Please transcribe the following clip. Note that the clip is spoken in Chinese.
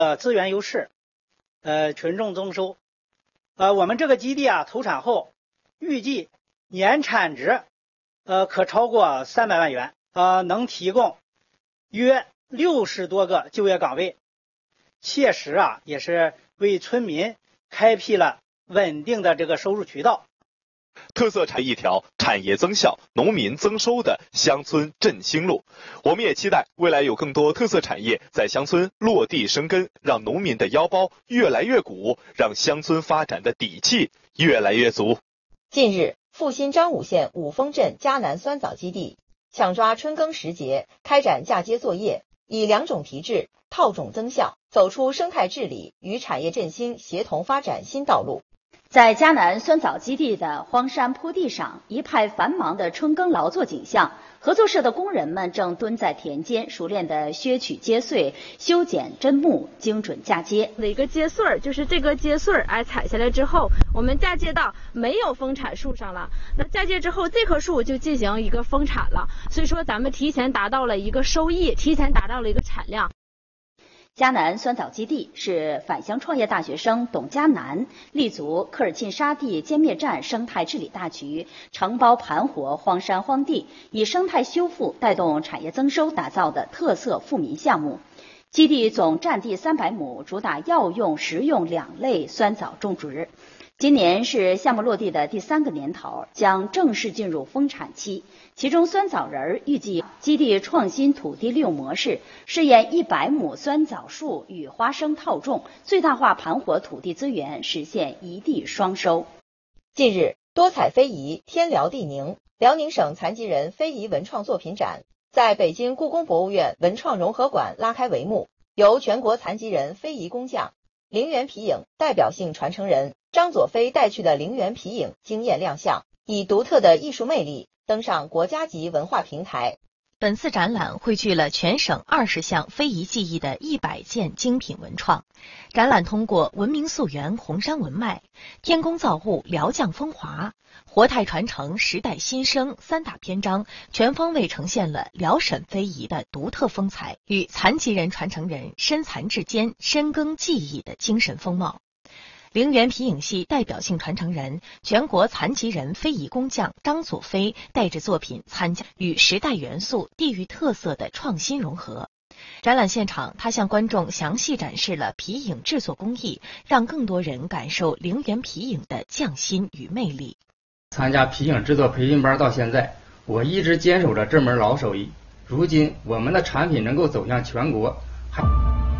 资源优势，群众增收。我们这个基地啊投产后，预计年产值可超过300万元，能提供约60多个就业岗位，切实啊也是为村民开辟了稳定的这个收入渠道。 特色产业一条产业增效、农民增收的乡村振兴路。我们也期待未来有更多特色产业在乡村落地生根，让农民的腰包越来越鼓，让乡村发展的底气越来越足。 近日，阜新张武县五峰镇迦南酸枣基地抢抓春耕时节，开展嫁接作业，以2种提质、套种增效，走出生态治理与产业振兴协同发展新道路。 在迦南酸枣基地的荒山坡地上，一派繁忙的春耕劳作景象。合作社的工人们正蹲在田间，熟练地削取秸穗、修剪砧木，精准嫁接。 一个秸穗就是这个秸穗采下来之后，我们嫁接到没有丰产树上了。那嫁接之后，这棵树就进行一个丰产了。所以说，咱们提前达到了一个收益，提前达到了一个产量。 迦南酸枣基地是返乡创业大学生董嘉南立足科尔沁沙地歼灭战生态治理大局，承包盘活荒山荒地，以生态修复带动产业增收打造的特色富民项目。基地总占地300亩，主打药用、食用2类酸枣种植。今年是项目落地的第3个年头，将正式进入丰产期。其中酸枣仁预计基地创新土地利用模式，试验100亩酸枣树与花生套种，最大化盘活土地资源，实现一地双收。 近日，多彩非遗天辽地宁辽宁省残疾人非遗文创作品展在北京故宫博物院文创融合馆拉开帷幕，由全国残疾人非遗工匠、陵园皮影代表性传承人张佐飞带去的陵园皮影惊艳亮相，以独特的艺术魅力登上国家级文化平台。 本次展览汇聚了全省20项非遗技艺的100件精品文创。展览通过文明溯源红山文脉、天工造物辽绛风华、活态传承时代新生3大篇章，全方位呈现了辽沈非遗的独特风采与残疾人传承人身残志坚深耕技艺的精神风貌。陵园皮影戏代表性传承人、全国残疾人非遗工匠张祖飞带着作品参加与时代元素、地域特色的创新融合。展览现场，他向观众详细展示了皮影制作工艺，让更多人感受陵园皮影的匠心与魅力。 参加皮影制作培训班到现在，我一直坚守着这门老手艺。如今，我们的产品能够走向全国，还